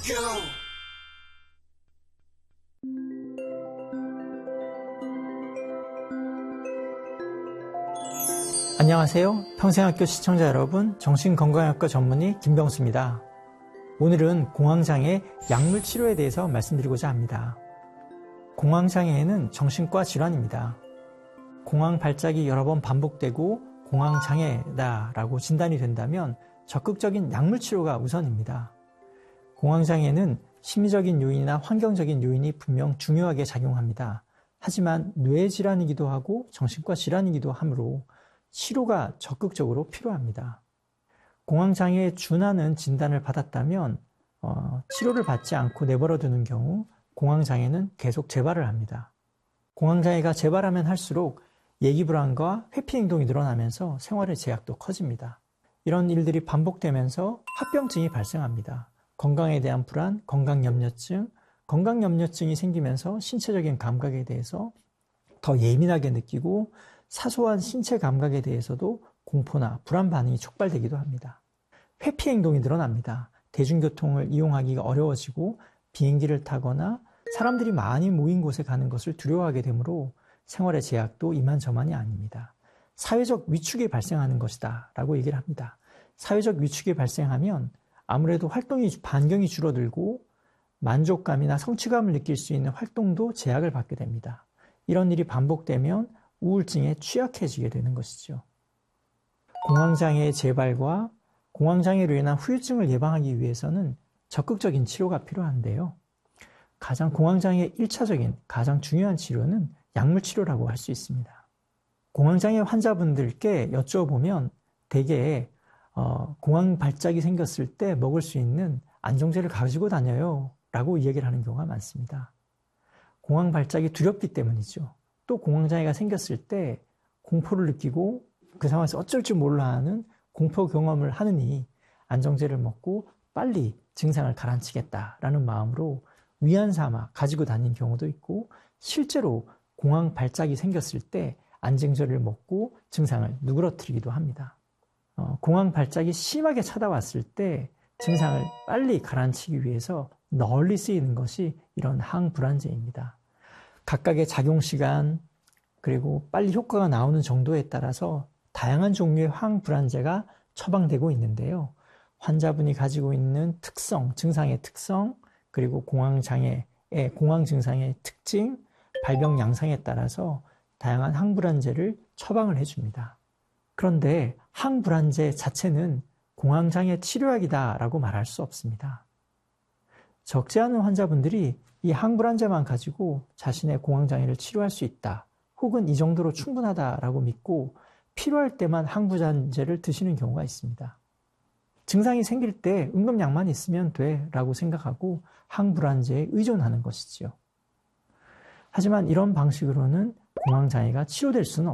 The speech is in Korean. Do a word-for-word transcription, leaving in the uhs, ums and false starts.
안녕하세요. 평생학교 시청자 여러분, 정신건강의학과 전문의 김병수입니다. 오늘은 공황장애 약물 치료에 대해서 말씀드리고자 합니다. 공황장애는 정신과 질환입니다. 공황 발작이 여러 번 반복되고 공황장애다라고 진단이 된다면 적극적인 약물 치료가 우선입니다. 공황장애는 심리적인 요인이나 환경적인 요인이 분명 중요하게 작용합니다. 하지만 뇌 질환이기도 하고 정신과 질환이기도 하므로 치료가 적극적으로 필요합니다. 공황장애에 준하는 진단을 받았다면 어, 치료를 받지 않고 내버려 두는 경우 공황장애는 계속 재발을 합니다. 공황장애가 재발하면 할수록 예기불안과 회피행동이 늘어나면서 생활의 제약도 커집니다. 이런 일들이 반복되면서 합병증이 발생합니다. 건강에 대한 불안, 건강염려증, 건강염려증이 생기면서 신체적인 감각에 대해서 더 예민하게 느끼고 사소한 신체 감각에 대해서도 공포나 불안 반응이 촉발되기도 합니다. 회피 행동이 늘어납니다. 대중교통을 이용하기가 어려워지고 비행기를 타거나 사람들이 많이 모인 곳에 가는 것을 두려워하게 되므로 생활의 제약도 이만저만이 아닙니다. 사회적 위축이 발생하는 것이다 라고 얘기를 합니다. 사회적 위축이 발생하면 아무래도 활동이 반경이 줄어들고 만족감이나 성취감을 느낄 수 있는 활동도 제약을 받게 됩니다. 이런 일이 반복되면 우울증에 취약해지게 되는 것이죠. 공황장애의 재발과 공황장애로 인한 후유증을 예방하기 위해서는 적극적인 치료가 필요한데요. 가장 공황장애의 일 차적인 가장 중요한 치료는 약물 치료라고 할 수 있습니다. 공황장애 환자분들께 여쭤보면 대개 어, 공황 발작이 생겼을 때 먹을 수 있는 안정제를 가지고 다녀요 라고 이야기를 하는 경우가 많습니다. 공황 발작이 두렵기 때문이죠. 또 공황장애가 생겼을 때 공포를 느끼고 그 상황에서 어쩔 줄 몰라 하는 공포 경험을 하느니 안정제를 먹고 빨리 증상을 가라앉히겠다라는 마음으로 위안 삼아 가지고 다니는 경우도 있고 실제로 공황 발작이 생겼을 때 안정제를 먹고 증상을 누그러뜨리기도 합니다. 어, 공황 발작이 심하게 찾아왔을 때 증상을 빨리 가라앉히기 위해서 널리 쓰이는 것이 이런 항불안제입니다. 각각의 작용시간 그리고 빨리 효과가 나오는 정도에 따라서 다양한 종류의 항불안제가 처방되고 있는데요. 환자분이 가지고 있는 특성, 증상의 특성, 그리고 공황장애의 공황 증상의 특징, 발병 양상에 따라서 다양한 항불안제를 처방을 해줍니다. 그런데 항불안제 자체는 공황장애 치료약이다라고 말할 수 없습니다. 적지 않은 환자분들이 이 항불안제만 가지고 자신의 공황장애를 치료할 수 있다. 혹은 이 정도로 충분하다라고 믿고 필요할 때만 항불안제를 드시는 경우가 있습니다. 증상이 생길 때 응급약만 있으면 돼 라고 생각하고 항불안제에 의존하는 것이지요. 하지만 이런 방식으로는 공황장애가 치료될 수는